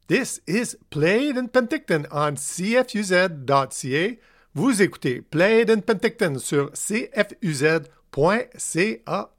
This is Played in Penticton on CFUZ.ca. Vous écoutez Played in Penticton sur CFUZ.ca.